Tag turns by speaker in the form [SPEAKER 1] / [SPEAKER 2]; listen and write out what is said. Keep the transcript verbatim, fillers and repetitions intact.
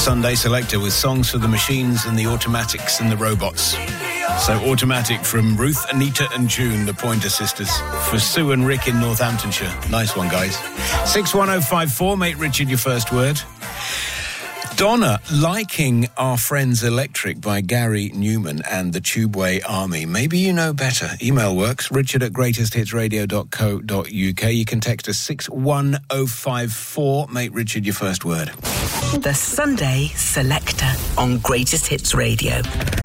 [SPEAKER 1] Sunday Selector with songs for the machines and the automatics and the robots. So Automatic from Ruth, Anita and June, the Pointer Sisters, for Sue and Rick in Northamptonshire. Nice one, guys. six one oh five four, make Richard your first word. Donna, liking Our Friends Electric by Gary Newman and the Tubeway Army. Maybe you know better. Email works, richard at greatest hits radio dot co dot uk. You can text us six one oh five four, make Richard your first word.
[SPEAKER 2] The Sunday Selector on Greatest Hits Radio.